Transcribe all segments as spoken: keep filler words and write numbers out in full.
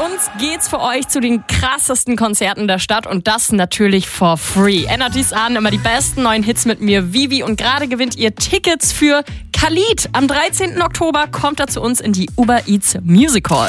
uns geht's für euch zu den krassesten Konzerten der Stadt und das natürlich for free. Energy's an, immer die besten neuen Hits mit mir, Vivi. Und gerade gewinnt ihr Tickets für Khalid. Am dreizehnten Oktober kommt er zu uns in die Uber Eats Music Hall.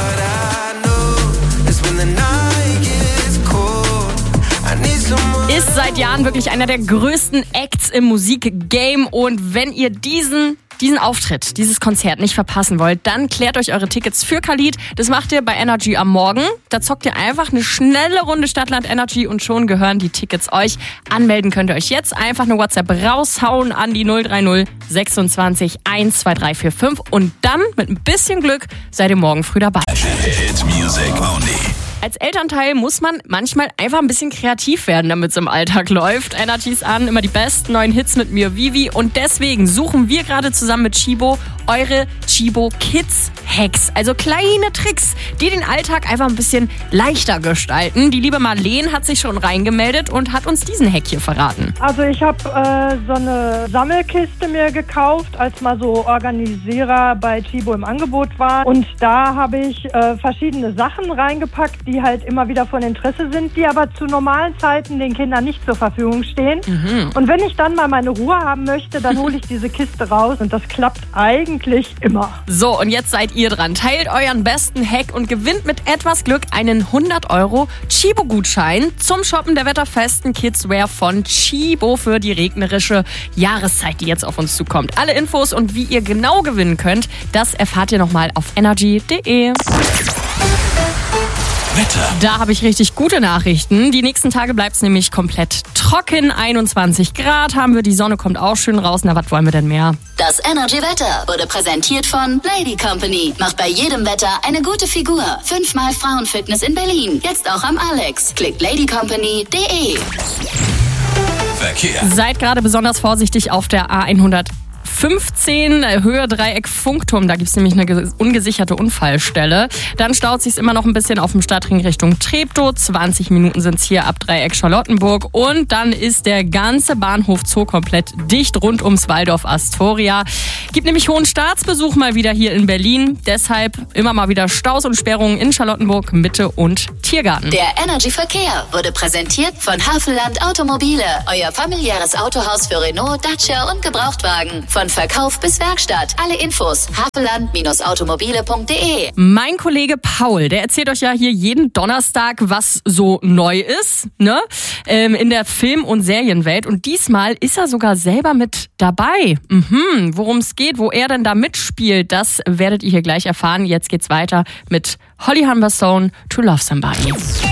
Ist seit Jahren wirklich einer der größten Acts im Musikgame. Und wenn ihr diesen diesen Auftritt, dieses Konzert nicht verpassen wollt, dann klärt euch eure Tickets für Khalid. Das macht ihr bei Energy am Morgen. Da zockt ihr einfach eine schnelle Runde Stadtland Energy und schon gehören die Tickets euch. Anmelden könnt ihr euch jetzt einfach eine WhatsApp raushauen an die null drei null sechsundzwanzig eins zwei drei vier fünf und dann mit ein bisschen Glück seid ihr morgen früh dabei. Hit music only. Als Elternteil muss man manchmal einfach ein bisschen kreativ werden, damit es im Alltag läuft. Energy's an, immer die besten neuen Hits mit mir, Vivi. Und deswegen suchen wir gerade zusammen mit Chibo eure Chibo Kids Hacks. Also kleine Tricks, die den Alltag einfach ein bisschen leichter gestalten. Die liebe Marleen hat sich schon reingemeldet und hat uns diesen Hack hier verraten. Also ich habe äh, so eine Sammelkiste mir gekauft, als mal so Organisierer bei Chibo im Angebot war. Und da habe ich äh, verschiedene Sachen reingepackt, die halt immer wieder von Interesse sind, die aber zu normalen Zeiten den Kindern nicht zur Verfügung stehen. Mhm. Und wenn ich dann mal meine Ruhe haben möchte, dann hole ich diese Kiste raus und das klappt eigentlich immer. So, und jetzt seid ihr dran. Teilt euren besten Hack und gewinnt mit etwas Glück einen hundert Euro Chibo-Gutschein zum Shoppen der wetterfesten Kidswear von Chibo für die regnerische Jahreszeit, die jetzt auf uns zukommt. Alle Infos und wie ihr genau gewinnen könnt, das erfahrt ihr nochmal auf energy punkt de. Wetter. Da habe ich richtig gute Nachrichten. Die nächsten Tage bleibt es nämlich komplett trocken. einundzwanzig Grad haben wir, die Sonne kommt auch schön raus. Na, was wollen wir denn mehr? Das Energy-Wetter wurde präsentiert von Lady Company. Macht bei jedem Wetter eine gute Figur. Fünfmal Frauenfitness in Berlin. Jetzt auch am Alex. Klickt lady company punkt de. Verkehr. Seid gerade besonders vorsichtig auf der A hundertfünfzehn, Höhe Dreieck Funkturm. Da gibt es nämlich eine ungesicherte Unfallstelle. Dann staut sich immer noch ein bisschen auf dem Stadtring Richtung Treptow. zwanzig Minuten sind es hier ab Dreieck Charlottenburg. Und dann ist der ganze Bahnhof Zoo komplett dicht rund ums Waldorf Astoria. Gibt nämlich hohen Staatsbesuch mal wieder hier in Berlin. Deshalb immer mal wieder Staus und Sperrungen in Charlottenburg, Mitte und Tiergarten. Der Energy Verkehr wurde präsentiert von Havelland Automobile. Euer familiäres Autohaus für Renault, Dacia und Gebrauchtwagen. Von Verkauf bis Werkstatt. Alle Infos havelland automobile punkt de. Mein Kollege Paul, der erzählt euch ja hier jeden Donnerstag, was so neu ist, ne? Ähm, in der Film- und Serienwelt. Und diesmal ist er sogar selber mit dabei. Mhm. Worum es geht, wo er denn da mitspielt, das werdet ihr hier gleich erfahren. Jetzt geht's weiter mit Holly Humberstone, To Love Somebody.